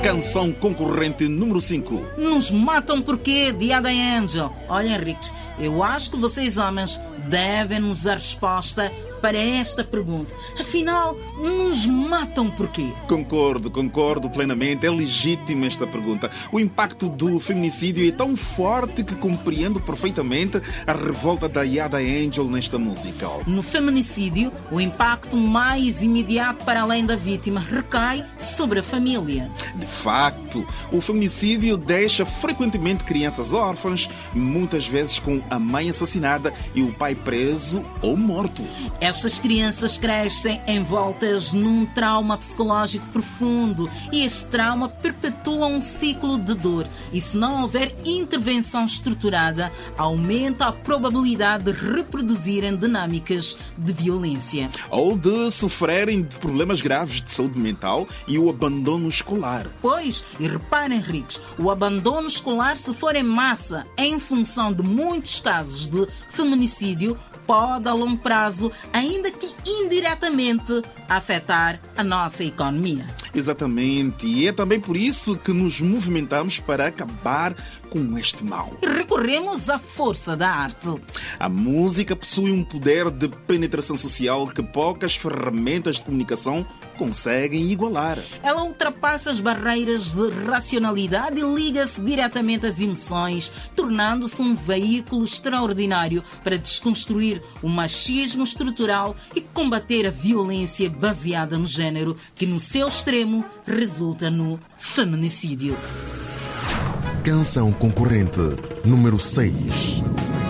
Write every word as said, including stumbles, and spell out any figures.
Canção concorrente número cinco. Nos matam porque de Ada Angel. Olha, Henriques, eu acho que vocês homens devem nos dar resposta para esta pergunta. Afinal, nos matam por quê? Concordo, concordo plenamente. É legítima esta pergunta. O impacto do feminicídio é tão forte que compreendo perfeitamente a revolta da Ada Angel nesta música. No feminicídio, o impacto mais imediato para além da vítima recai sobre a família. De facto, o feminicídio deixa frequentemente crianças órfãs, muitas vezes com a mãe assassinada e o pai preso ou morto. Estas crianças crescem envoltas num trauma psicológico profundo e este trauma perpetua um ciclo de dor. E se não houver intervenção estruturada, aumenta a probabilidade de reproduzirem dinâmicas de violência. Ou de sofrerem de problemas graves de saúde mental e o abandono escolar. Pois, e reparem, Henriques, o abandono escolar, se for em massa, em função de muitos casos de feminicídio, pode, a longo prazo, ainda que indiretamente, afetar a nossa economia. Exatamente. E é também por isso que nos movimentamos para acabar com este mal. E recorremos à força da arte. A música possui um poder de penetração social que poucas ferramentas de comunicação conseguem igualar. Ela ultrapassa as barreiras de racionalidade e liga-se diretamente às emoções, tornando-se um veículo extraordinário para desconstruir o machismo estrutural e combater a violência baseada no género, que no seu extremo resulta no feminicídio. Canção concorrente número seis.